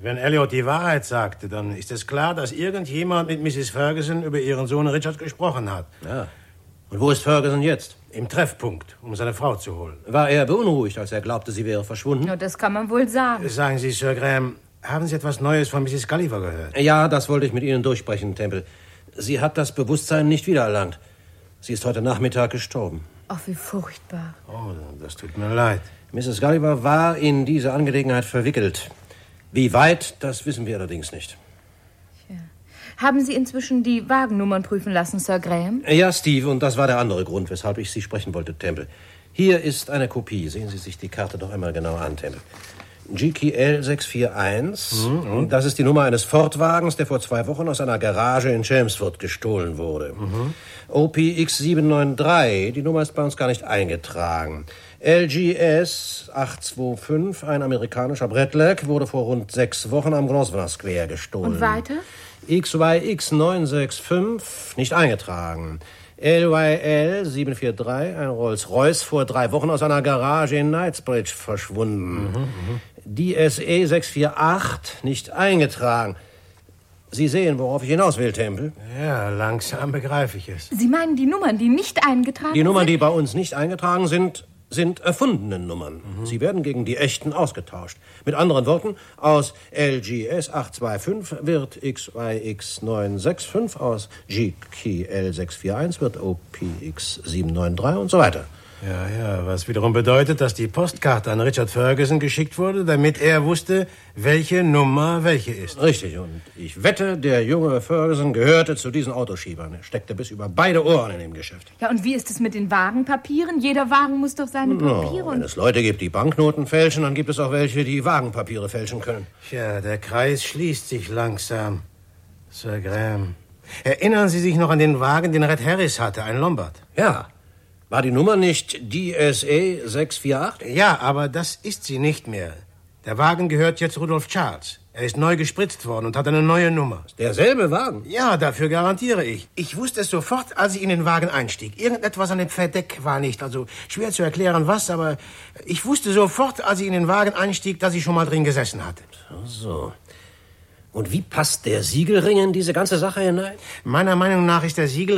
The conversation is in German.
Wenn Elliot die Wahrheit sagte, dann ist es klar, dass irgendjemand mit Mrs. Ferguson über ihren Sohn Richard gesprochen hat. Ja. Und wo ist Ferguson jetzt? Im Treffpunkt, um seine Frau zu holen. War er beunruhigt, als er glaubte, sie wäre verschwunden? Ja, das kann man wohl sagen. Sagen Sie, Sir Graham, haben Sie etwas Neues von Mrs. Gulliver gehört? Ja, das wollte ich mit Ihnen durchsprechen, Temple. Sie hat das Bewusstsein nicht wiedererlangt. Sie ist heute Nachmittag gestorben. Ach, wie furchtbar. Oh, das tut mir leid. Mrs. Gulliver war in diese Angelegenheit verwickelt. Wie weit, das wissen wir allerdings nicht. Ja. Haben Sie inzwischen die Wagennummern prüfen lassen, Sir Graham? Ja, Steve, und das war der andere Grund, weshalb ich Sie sprechen wollte, Temple. Hier ist eine Kopie. Sehen Sie sich die Karte doch einmal genauer an, Temple. GKL 641. Das ist die Nummer eines Ford-Wagens, der vor 2 Wochen aus einer Garage in Chelmsford gestohlen wurde. OPX 793, die Nummer ist bei uns gar nicht eingetragen. LGS 825, ein amerikanischer Bretlack, wurde vor rund 6 Wochen am Grosvenor Square gestohlen. Und weiter? XYX 965, nicht eingetragen. LYL 743, ein Rolls-Royce, vor 3 Wochen aus einer Garage in Knightsbridge verschwunden. DSE 648, nicht eingetragen. Sie sehen, worauf ich hinaus will, Temple. Ja, langsam begreife ich es. Sie meinen die Nummern, die nicht eingetragen sind? Die Nummern, die bei uns nicht eingetragen sind, sind erfundene Nummern. Sie werden gegen die echten ausgetauscht. Mit anderen Worten, aus LGS 825 wird XYX 965, aus GKL 641 wird OPX 793 und so weiter. Ja, was wiederum bedeutet, dass die Postkarte an Richard Ferguson geschickt wurde, damit er wusste, welche Nummer welche ist. Richtig, und ich wette, der junge Ferguson gehörte zu diesen Autoschiebern. Er steckte bis über beide Ohren in dem Geschäft. Ja, und wie ist es mit den Wagenpapieren? Jeder Wagen muss doch seine Papiere... Wenn es Leute gibt, die Banknoten fälschen, dann gibt es auch welche, die Wagenpapiere fälschen können. Tja, der Kreis schließt sich langsam. Sir Graham, erinnern Sie sich noch an den Wagen, den Red Harris hatte, ein Lombard? Ja. War die Nummer nicht DSE 648? Ja, aber das ist sie nicht mehr. Der Wagen gehört jetzt Rudolf Charles. Er ist neu gespritzt worden und hat eine neue Nummer. Derselbe Wagen? Ja, dafür garantiere ich. Ich wusste es sofort, als ich in den Wagen einstieg. Irgendetwas an dem Verdeck war nicht. Also schwer zu erklären, was, aber ich wusste sofort, als ich in den Wagen einstieg, dass ich schon mal drin gesessen hatte. So. Und wie passt der Siegelring in diese ganze Sache hinein? Meiner Meinung nach ist der Siegelring